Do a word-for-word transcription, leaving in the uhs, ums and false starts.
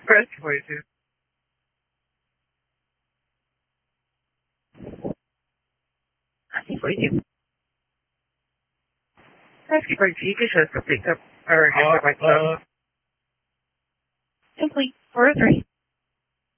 Press forty-two. Asking forty-two. Asking forty-two, you can show us the pick up or Uh, by uh,